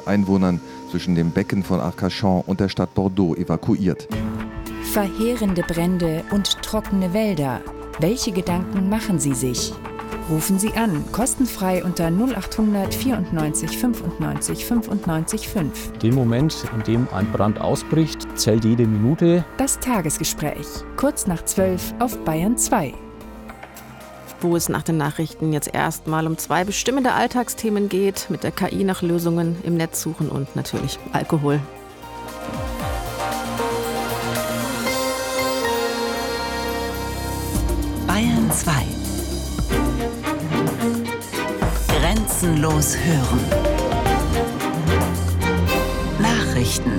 Einwohnern zwischen dem Becken von Arcachon und der Stadt Bordeaux evakuiert. Verheerende Brände und trockene Wälder. Welche Gedanken machen Sie sich? Rufen Sie an, kostenfrei unter 0800 94 95 95 5. Den Moment, in dem ein Brand ausbricht, zählt jede Minute. Das Tagesgespräch, kurz nach 12 auf Bayern 2. Wo es nach den Nachrichten jetzt erstmal um 2 bestimmende Alltagsthemen geht, mit der KI nach Lösungen im Netz suchen und natürlich Alkohol. Bayern 2. Grenzenlos hören. Nachrichten.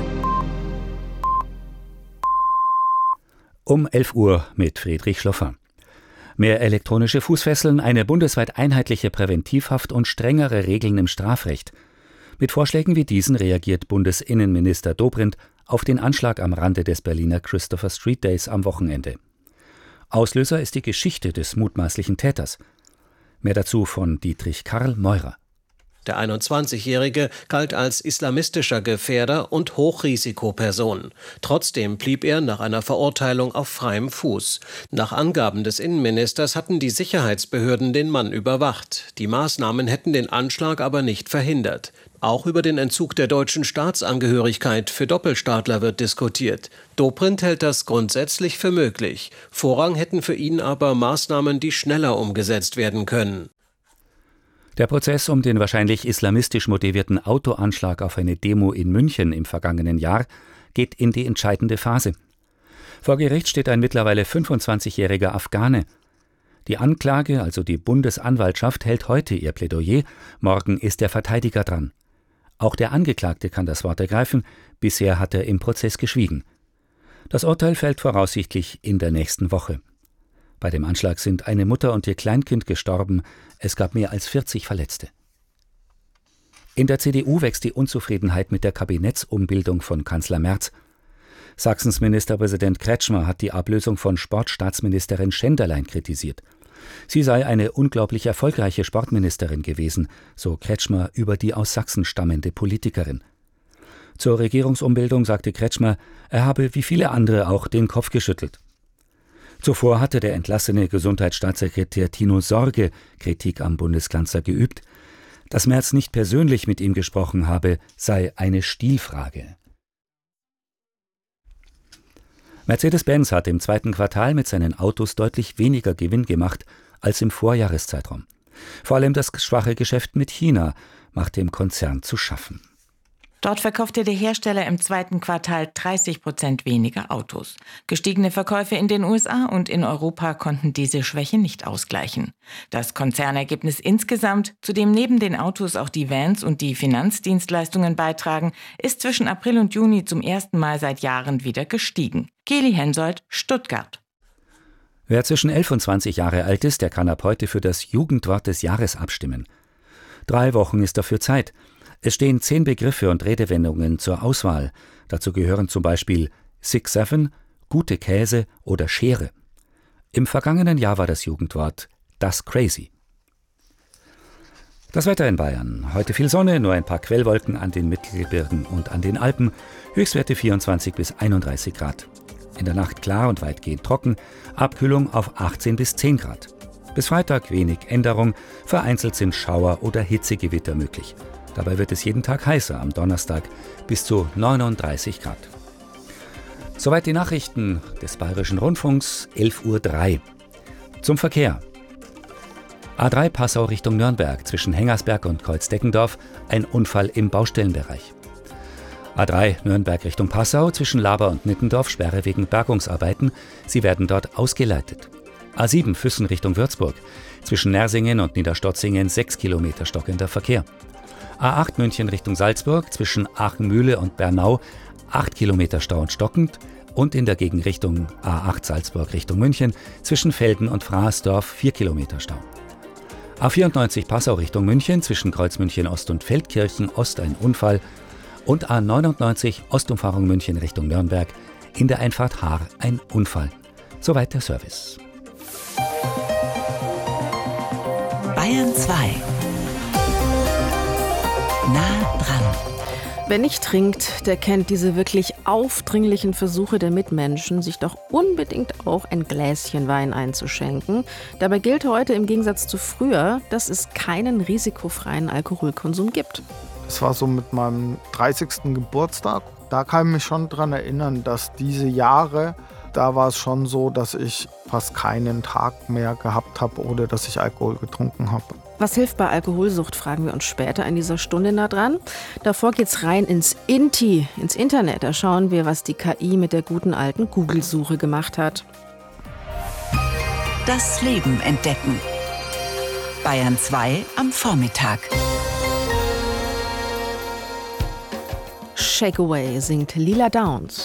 Um 11 Uhr mit Friedrich Schloffer. Mehr elektronische Fußfesseln, eine bundesweit einheitliche Präventivhaft und strengere Regeln im Strafrecht. Mit Vorschlägen wie diesen reagiert Bundesinnenminister Dobrindt auf den Anschlag am Rande des Berliner Christopher Street Days am Wochenende. Auslöser ist die Geschichte des mutmaßlichen Täters. Mehr dazu von Dietrich Karl Meurer. Der 21-Jährige galt als islamistischer Gefährder und Hochrisikoperson. Trotzdem blieb er nach einer Verurteilung auf freiem Fuß. Nach Angaben des Innenministers hatten die Sicherheitsbehörden den Mann überwacht. Die Maßnahmen hätten den Anschlag aber nicht verhindert. Auch über den Entzug der deutschen Staatsangehörigkeit für Doppelstaatler wird diskutiert. Dobrindt hält das grundsätzlich für möglich. Vorrang hätten für ihn aber Maßnahmen, die schneller umgesetzt werden können. Der Prozess um den wahrscheinlich islamistisch motivierten Autoanschlag auf eine Demo in München im vergangenen Jahr geht in die entscheidende Phase. Vor Gericht steht ein mittlerweile 25-jähriger Afghane. Die Anklage, also die Bundesanwaltschaft, hält heute ihr Plädoyer, morgen ist der Verteidiger dran. Auch der Angeklagte kann das Wort ergreifen, bisher hat er im Prozess geschwiegen. Das Urteil fällt voraussichtlich in der nächsten Woche. Bei dem Anschlag sind eine Mutter und ihr Kleinkind gestorben, es gab mehr als 40 Verletzte. In der CDU wächst die Unzufriedenheit mit der Kabinettsumbildung von Kanzler Merz. Sachsens Ministerpräsident Kretschmer hat die Ablösung von Sportstaatsministerin Schenderlein kritisiert. Sie sei eine unglaublich erfolgreiche Sportministerin gewesen, so Kretschmer über die aus Sachsen stammende Politikerin. Zur Regierungsumbildung sagte Kretschmer, er habe wie viele andere auch den Kopf geschüttelt. Zuvor hatte der entlassene Gesundheitsstaatssekretär Tino Sorge Kritik am Bundeskanzler geübt. Dass Merz nicht persönlich mit ihm gesprochen habe, sei eine Stilfrage. Mercedes-Benz hat im zweiten Quartal mit seinen Autos deutlich weniger Gewinn gemacht als im Vorjahreszeitraum. Vor allem das schwache Geschäft mit China macht dem Konzern zu schaffen. Dort verkaufte der Hersteller im zweiten Quartal 30% weniger Autos. Gestiegene Verkäufe in den USA und in Europa konnten diese Schwäche nicht ausgleichen. Das Konzernergebnis insgesamt, zu dem neben den Autos auch die Vans und die Finanzdienstleistungen beitragen, ist zwischen April und Juni zum ersten Mal seit Jahren wieder gestiegen. Keli Hensoldt, Stuttgart. Wer zwischen 11 und 20 Jahre alt ist, der kann ab heute für das Jugendwort des Jahres abstimmen. 3 Wochen ist dafür Zeit. Es stehen 10 Begriffe und Redewendungen zur Auswahl. Dazu gehören zum Beispiel 6-7, gute Käse oder Schere. Im vergangenen Jahr war das Jugendwort das Crazy. Das Wetter in Bayern. Heute viel Sonne, nur ein paar Quellwolken an den Mittelgebirgen und an den Alpen. Höchstwerte 24 bis 31 Grad. In der Nacht klar und weitgehend trocken. Abkühlung auf 18 bis 10 Grad. Bis Freitag wenig Änderung. Vereinzelt sind Schauer oder Hitzegewitter möglich. Dabei wird es jeden Tag heißer, am Donnerstag bis zu 39 Grad. Soweit die Nachrichten des Bayerischen Rundfunks, 11:03 Uhr. Zum Verkehr. A3 Passau Richtung Nürnberg, zwischen Hengersberg und Kreuzdeckendorf, ein Unfall im Baustellenbereich. A3 Nürnberg Richtung Passau, zwischen Laber und Nittendorf, Sperre wegen Bergungsarbeiten. Sie werden dort ausgeleitet. A7 Füssen Richtung Würzburg, zwischen Nersingen und Niederstotzingen 6 Kilometer stockender Verkehr. A8 München Richtung Salzburg, zwischen Aachen-Mühle und Bernau 8 Kilometer Stau und stockend und in der Gegenrichtung A8 Salzburg Richtung München, zwischen Velden und Fraßdorf 4 Kilometer Stau. A94 Passau Richtung München, zwischen Kreuzmünchen Ost und Feldkirchen Ost ein Unfall und A99 Ostumfahrung München Richtung Nürnberg, in der Einfahrt Haar ein Unfall. Soweit der Service. Bayern 2. Nah dran. Wer nicht trinkt, der kennt diese wirklich aufdringlichen Versuche der Mitmenschen, sich doch unbedingt auch ein Gläschen Wein einzuschenken. Dabei gilt heute im Gegensatz zu früher, dass es keinen risikofreien Alkoholkonsum gibt. Das war so mit meinem 30. Geburtstag. Da kann ich mich schon dran erinnern, dass diese Jahre, da war es schon so, dass ich fast keinen Tag mehr gehabt habe, ohne dass ich Alkohol getrunken habe. Was hilft bei Alkoholsucht, fragen wir uns später in dieser Stunde nah dran. Davor geht's rein ins Inti, ins Internet. Da schauen wir, was die KI mit der guten alten Google-Suche gemacht hat. Das Leben entdecken. Bayern 2 am Vormittag. Shake Away singt Lila Downs.